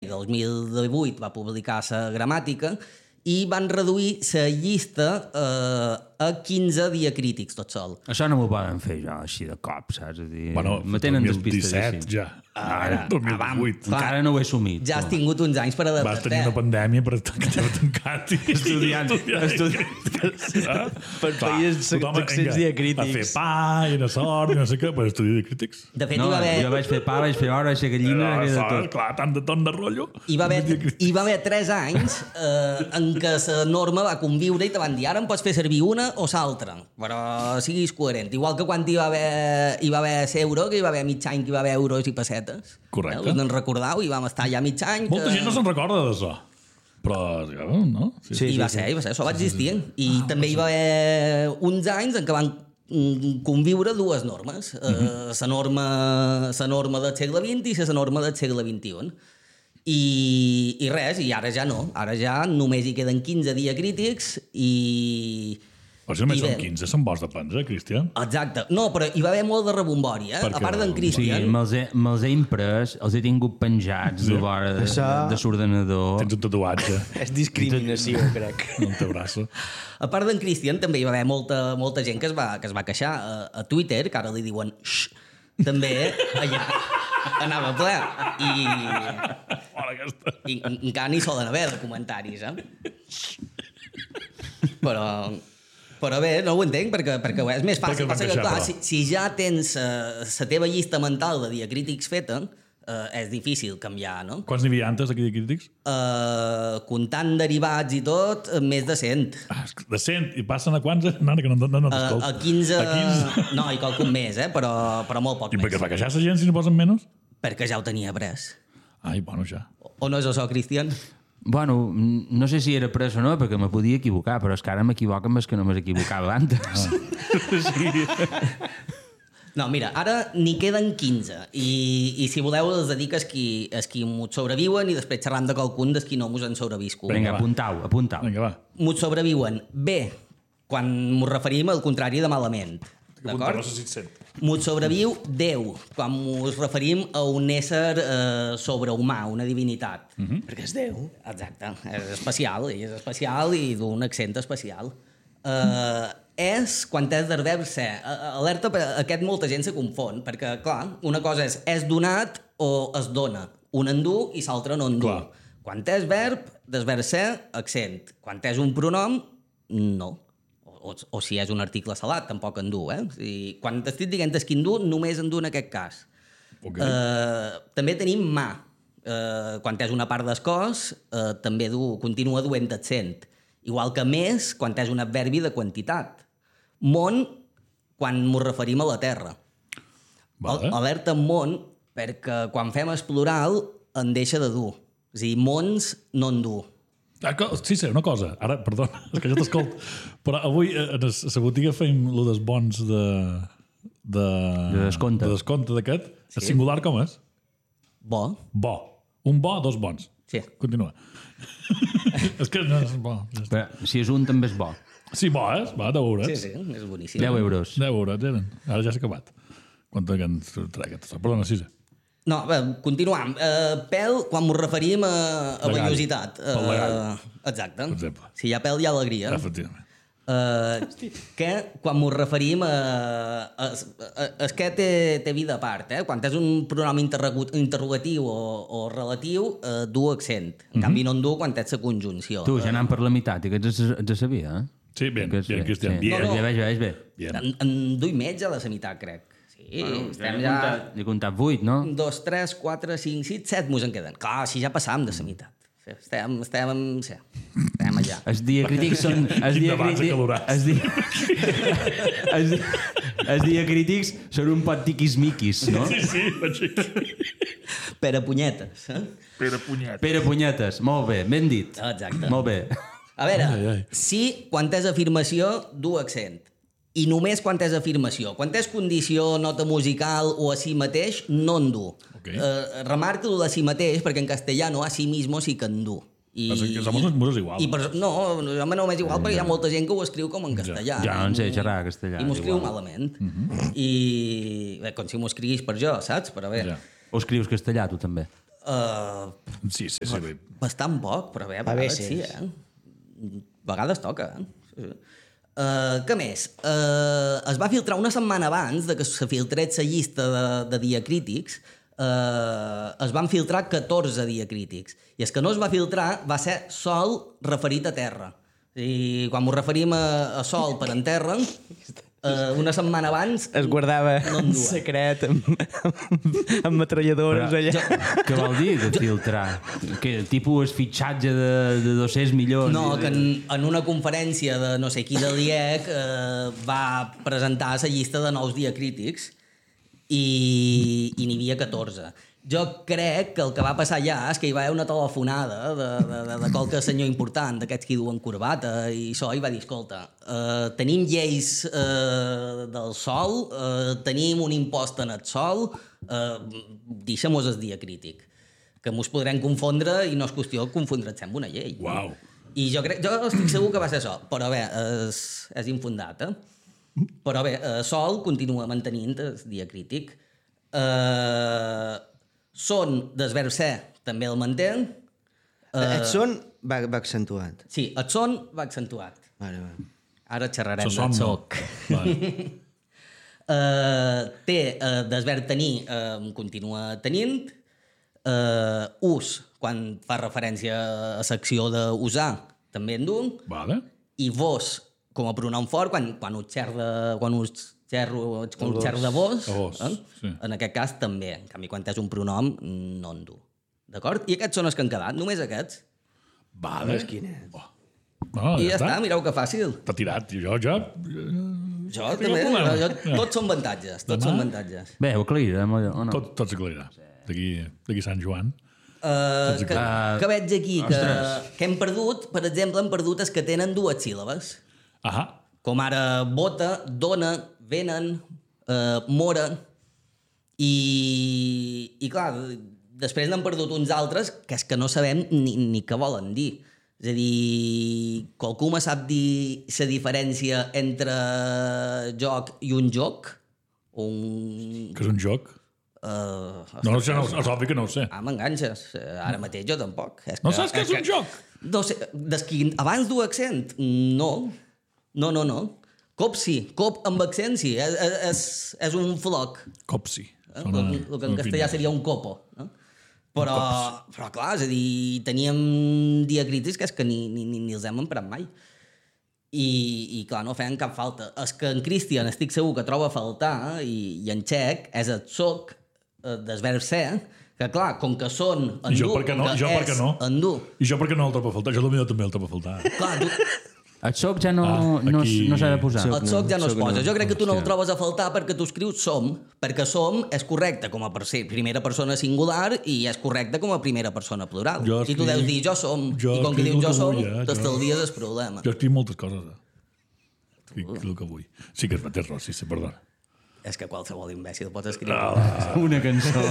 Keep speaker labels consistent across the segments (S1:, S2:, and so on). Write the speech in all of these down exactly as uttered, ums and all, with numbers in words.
S1: del dos mil divuit va publicar la gramàtica i van reduir la llista eh, a quinze diacrítics tot sol.
S2: Això no m'ho poden fer jo així de cop, saps? Dir,
S3: bueno,
S2: me tenen
S3: dos mil disset
S2: despistes
S3: ja.
S2: Ara,
S3: dos mil divuit.
S1: Clar,
S2: encara no ho he assumit.
S1: Ja has tingut uns anys per adaptar-te.
S3: Vas tenir una pandèmia per estar tancat i
S2: Estudiant.
S3: estudiant.
S4: Per país d'accents diacrítics.
S3: A fer pa i de sort i no sé què, per estudiar diacrítics.
S1: De fet,
S2: No,
S1: hi va haver...
S2: jo vaig fer pa, vaig fer hora, vaig fer gallina,
S3: Ah,
S2: vaig fer de
S3: sort,
S2: tot.
S3: clar, tant de ton de rotllo.
S1: Hi va haver, hi va haver tres anys eh, en què la norma va conviure i te van dir ara en pots fer servir una o l'altra, però siguis coherent. Igual que quan hi va haver, hi va haver l'euro, que hi va haver mig any que hi va haver euros i pessetes.
S3: Correcte.
S1: Eh? Us en recordeu? I vam estar ja mig any. Que...
S3: Molta gent no se'n recorda d'això. Però, no?
S1: Sí, sí, I va ser, i va ser, això va existir. I ah, també hi va haver uns anys en què van conviure dues normes. La uh-huh. uh, norma, la norma del segle vint i la norma del segle vint-i-un. I, I res, i ara ja no. Ara ja només hi queden quinze diacrítics i...
S3: Però si només són quinze, són bons de prendre, Cristian.
S1: Exacte. No, però hi va haver molt de rebombori, eh?
S3: Perquè...
S1: A part d'en
S2: Sí,
S1: Cristian...
S2: me'ls he, me he imprès, els he tingut penjats sí. de vora de,
S4: Això...
S2: de l'ordenador.
S3: Tens un tatuatge.
S4: És discriminació, crec.
S3: No te braço.
S1: A part d'en Cristian, també hi va haver molta, molta gent que es va, que es va queixar a, a Twitter, que ara li diuen xx, també allà anava ple. I,
S3: Fora aquesta.
S1: i encara n'hi solen haver de comentaris, eh? Però... Però bé, no ho entenc, perquè, perquè és més fàcil. Passa que, clar, si, si ja tens la uh, teva llista mental de diacrítics feta, uh, és difícil canviar, no?
S3: Quants n'hi havia antes, aquí, diacrítics?
S1: Uh, comptant derivats i tot, uh, més de cent.
S3: Ah, de cent? I passen a quants? Nana, que no, no, no t'escolto.
S1: Uh, a quinze...
S3: A quinze?
S1: No, i qualcun més, eh? Però, però molt poc
S3: I
S1: més.
S3: per què es va queixar la gent si no posen menys?
S1: Perquè ja ho tenia pres.
S3: Ai, bueno, ja.
S1: O no és això, Cristian?
S2: Bueno, no sé si era pres o no, perquè me podia equivocar, però és que ara m'equivoco més que no m'equivocava antes. Ah. Sí.
S1: No, mira, ara n'hi queden quinze i, i si voleu els dedic a qui, a qui m'ho sobreviuen i després xerram de qualcun des qui no m'ho han sobreviscut.
S2: Vinga, apuntau, apuntau.
S3: Vinga, va.
S1: M'ho sobreviuen bé quan m'ho referim al contrari de malament. D'acord?
S3: No sé si et sent.
S1: M'ho sobreviu Déu, quan ens referim a un ésser eh, sobrehumà, una divinitat.
S3: Uh -huh.
S1: Perquè és Déu. Exacte. És especial, ell és especial i d'un accent especial. Eh, és quan és d'adverb ser. Alerta, aquest molta gent se confon, perquè, clar, una cosa és és donat o es dona. Un endú i l'altre no endú.
S3: Clar.
S1: Quan és verb, desverb ser, accent. Quan és un pronom, no. O, o si és un article salat, tampoc endú, eh? O sigui, quan t'estic dient és que endú, només endú en aquest cas.
S3: Okay.
S1: Uh, també tenim mà. Uh, quan és una part del cos, uh, també du, continua duent accent. Igual que més, quan és un adverbi de quantitat. Món, quan m'ho referim a la terra.
S3: Vale.
S1: Alerta món, perquè quan fem el plural en deixa de dur. És a dir, mons no en du.
S3: Ah, sí, sí, una cosa. Ara, perdona, és que jo t'escolto. Però avui a la botiga feim lo dels bons de... De,
S2: de descompte.
S3: De descompte d'aquest. Sí. El singular com és?
S1: Bo.
S3: Bo. Un bo, dos bons.
S1: Sí.
S3: Continua. És que no és bo.
S2: Però, si és un, també és bo.
S3: Sí, bo, eh? Va, deu euros.
S1: Sí, sí, és boníssim.
S2: deu euros.
S3: deu euros, eren. Ara ja s'ha acabat. Quan que ens trec aquesta... Perdona, sí, sí.
S1: No, bé, continuam. Uh, pèl, quan m'ho referim a, a
S3: De gall.
S1: vellositat.
S3: Pel de gall.
S1: Uh, exacte.
S3: Per exemple.
S1: Si hi ha pèl, hi ha alegria.
S3: Efectivament.
S1: Uh, que quan m'ho referim a... a, a és que té, té vida a part, eh? Quan és un pronom interrogatiu o, o relatiu, uh, du accent. En
S3: Mhm.
S1: canvi, no en du quan és la conjunció.
S2: Tu, ja anant per la meitat, i aquests es, es sabia, eh?
S3: Sí, bien,
S2: Aquests,
S3: bien, Cristian,
S2: sí.
S3: bien.
S1: No, no.
S2: Ja veig, ja veig bé.
S3: Bien.
S1: En, en du i mig a la meitat, crec. Sí,
S2: Bueno,
S1: estem
S2: he
S1: ja...
S2: comptat, he comptat vuit, no?
S1: Dos, tres, quatre, cinc, sis, set mos en queden. Clar, si ja passàvem de la meitat. Sí, estem, estem, sí, estem allà.
S2: Els diacrítics són... Els
S3: Quin debat
S2: diacrítics,
S3: acalorat.
S2: els, di... els, di... els diacrítics són un pot tiquismiquis, no?
S3: Sí, sí, vaig dir.
S1: Pere punyetes. Eh?
S3: Pere Punyet.
S2: Pere punyetes, molt bé, ben dit.
S1: Exacte.
S2: Molt bé.
S1: A veure,
S3: Ai, ai.
S1: si quan és afirmació, du accent. I només quan és afirmació. Quan és condició, nota musical o a si mateix, no en du.
S3: Ok.
S1: Eh, remarco de si mateix, perquè en castellano a si mismo sí que en du. I,
S3: Passa que som uns muros igual.
S1: I per, no, a mi no m'és igual perquè hi ha molta gent que ho escriu com en castellà.
S2: Ja no en sé xerrar castellà.
S1: I m'ho escriu
S2: igual.
S1: malament.
S3: Mhm.
S1: Mm -hmm. I bé, com si m'ho escriguis per jo, saps? Però bé,
S3: Ja.
S2: O escrius castellà, tu també?
S1: Uh,
S3: Sí, sí, sí. Bé.
S1: bastant poc, però bé, a
S4: A
S1: vegades
S4: veces.
S1: sí, eh? A vegades toca, eh? Uh, què més? Uh, es va filtrar una setmana abans de que se filtrés la llista de, de diacrítics, uh, es van filtrar catorze diacrítics. I el que no es va filtrar va ser sol referit a terra. I quan ens referim a, a sol per en terra, uh, una setmana abans...
S4: Es guardava
S1: no
S4: en
S1: en dua.
S4: secret amb, amb, amb metralladores allà.
S1: Jo,
S2: Què vol dir, de filtrar? Que tipus fitxatge de, de dos-cents milions?
S1: No, que en, en una conferència de no sé qui del I E C eh, va presentar la llista de nous diacrítics i, i n'hi havia catorze. Jo crec que el que va passar allà és que hi va haver una telefonada de, de, de, de qualque senyor important, d'aquests que duen corbata i això, i va dir, escolta, eh, tenim lleis eh, del sol, eh, tenim un impost en el sol, eh, deixem-nos el diacrític, que mos podrem confondre i no és qüestió confondre'ns amb una llei.
S3: Uau.
S1: I jo, crec, jo estic segur que va ser això, però bé, és, és infundat, eh? Però bé, eh, Sol continua mantenint el diacrític. Eh, són del verb ser, també el manté.
S5: Uh, el son va, va accentuat.
S1: Sí, el son va accentuat.
S5: Vale, vale.
S1: Ara xerrarem
S3: Se
S1: del
S3: som, no?
S1: soc.
S3: Vale.
S1: Uh, té uh, del verb tenir, uh, continua tenint. Uh, ús, quan fa referència a l'acció d'usar, també en du.
S3: Vale.
S1: I vos, com a pronom fort, quan, quan us xerra, quan us xerro, quan us xerro de vos,
S3: A vos,
S1: eh?
S3: sí.
S1: En aquest cas també. En canvi, quan és un pronom, no en du. D'acord? I aquests són els que han quedat, només aquests.
S3: Vale.
S5: Quines?
S3: Oh. No,
S1: I ja està, mireu que fàcil.
S3: T'ha tirat. Jo ja...
S1: Jo
S3: tinc
S1: també,
S3: un problema.
S1: jo,
S3: Ja.
S1: tots són avantatges, tots
S3: Demà?
S1: són avantatges.
S2: Bé, ho aclarirem o no?
S3: Tot, tot s'aclarirà. D'aquí d'aquí Sant Joan.
S1: Uh, que,
S2: Uh,
S1: que veig aquí que,
S2: ostres.
S1: que hem perdut, per exemple, hem perdut els que tenen dues síl·labes.
S3: Ahà.
S1: Com ara bota, dona, venen, eh, mora, i, i clar, després n'han perdut uns altres que és que no sabem ni, ni què volen dir. És a dir, qualcú me sap dir la diferència entre joc i un joc? O un...
S3: Que és un joc.
S1: Uh,
S3: No, no sé, no, és obvi que no ho sé.
S1: Ah, m'enganxes. Ara mateix jo tampoc. És
S3: No saps què és un joc?
S1: No sé, des que abans du accent, no. No, no, no. Cop sí, cop amb accent sí. És, és, és un floc.
S3: Copsi.
S1: Eh? El, el que en castellà seria un copo. No? Però, però clar, és a dir, teníem diacrítics que és que ni, ni, ni, ni els hem emprat mai. I, i clar, no feien cap falta. És que en Christian estic segur que troba a faltar, i, i en Txec és el soc eh, del verb ser, que clar, com que són en
S3: I jo
S1: du,
S3: per què
S1: com
S3: no?
S1: que
S3: Jo per què
S1: és
S3: no?
S1: en du,
S3: I jo per què no el trobo a faltar? Jo potser també el trobo a faltar.
S1: clar, tu,
S2: El soc ja no,
S3: Ah,
S2: no,
S3: aquí-
S2: no s'ha de posar.
S1: el soc ja no es
S5: soc
S1: posa.
S5: no.
S1: Jo crec que tu no el
S2: Hòstia.
S1: trobes a faltar perquè tu escrius som, perquè som és correcte com a per ser primera persona singular i és correcte com a primera persona plural.
S3: Jo
S1: I tu
S3: escric-
S1: deus dir jo som,
S3: jo
S1: i com que
S3: escric
S1: dius
S3: el
S1: jo
S3: que
S1: som,
S3: vull, eh, jo-
S1: t'estalvies el problema.
S3: Jo escric moltes coses. Eh? Escric el que vull. Sí que és bater ros, sí, sí, perdona.
S1: És que qualsevol imbècil pot escriure.
S3: Ah.
S2: Una cançó.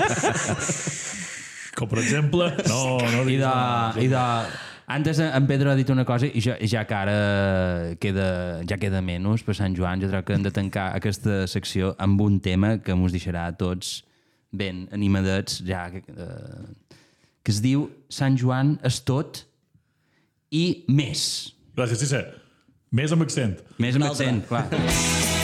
S3: Com per exemple... No, no
S2: I
S3: diguis
S2: de,
S3: no.
S2: i de, antes en Pedro ha dit una cosa i ja, ja que ara queda, ja queda menys per Sant Joan, jo crec que hem de tancar aquesta secció amb un tema que ens deixarà a tots ben animadets, ja, que, eh, que es diu Sant Joan és tot i més.
S3: Gràcies, sí, sí. Més amb accent.
S2: Més amb
S1: Un altre.
S2: accent, clar.